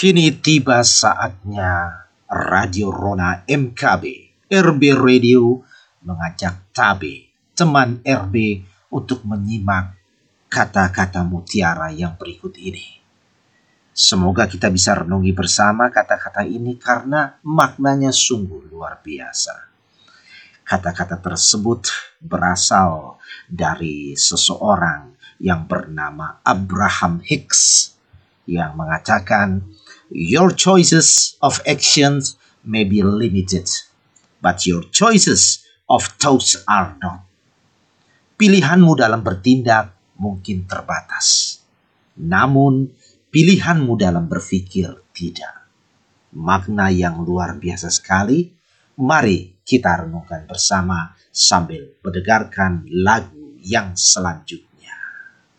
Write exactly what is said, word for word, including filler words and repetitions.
Kini tiba saatnya Radio Rona M K B, R B Radio mengajak Tabe, teman R B, untuk menyimak kata-kata mutiara yang berikut ini. Semoga kita bisa renungi bersama kata-kata ini karena maknanya sungguh luar biasa. Kata-kata tersebut berasal dari seseorang yang bernama Abraham Hicks yang mengatakan, "Your choices of actions may be limited, but your choices of thoughts are not." Pilihanmu dalam bertindak mungkin terbatas, namun pilihanmu dalam berpikir tidak. Makna yang luar biasa sekali. Mari kita renungkan bersama sambil mendengarkan lagu yang selanjutnya.